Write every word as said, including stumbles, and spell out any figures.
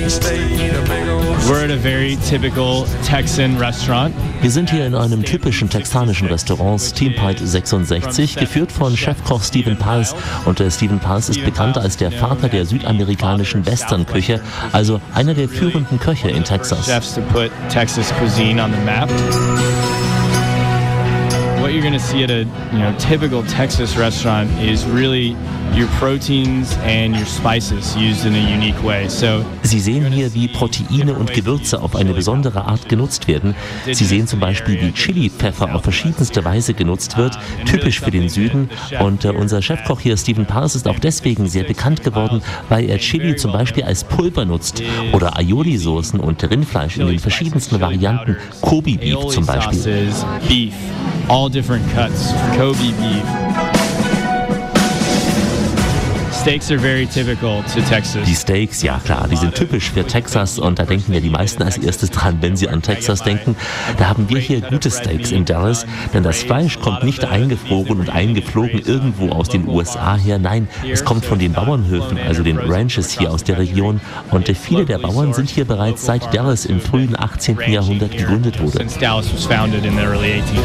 We're at a very typical Texan restaurant. Wir sind hier in einem typischen texanischen Restaurant, Steampipe sechsundsechzig, geführt von Chefkoch Stephen Pals. Und der Stephen Pals ist bekannt als der Vater der südamerikanischen Western-Küche, also einer der führenden Köche in Texas. Chefs to put Texas cuisine on the map. What you're going to see at a you know typical Texas restaurant is really your proteins and your spices used in a unique way. So Sie sehen hier, wie Proteine und Gewürze auf eine besondere Art genutzt werden. Sie sehen zum Beispiel, wie Chili-Pfeffer auf verschiedenste Weise genutzt wird, typisch für den Süden. Und äh, unser Chefkoch hier, Stephen Pals, ist auch deswegen sehr bekannt geworden, weil er Chili zum Beispiel als Pulver nutzt oder Aioli-Soßen und Rindfleisch in den verschiedensten Varianten, Kobe-Beef zum Beispiel. Beef, all different cuts, Kobe beef. Steaks are very typical to Texas. Die Steaks, ja klar, die sind typisch für Texas und da denken ja die meisten als erstes dran, wenn sie an Texas denken. Da haben wir hier gute Steaks in Dallas, denn das Fleisch kommt nicht eingefroren und eingeflogen irgendwo aus den U S A her. Nein, es kommt von den Bauernhöfen, also den Ranches hier aus der Region. Und viele der Bauern sind hier bereits seit Dallas im frühen achtzehnten Jahrhundert gegründet wurde.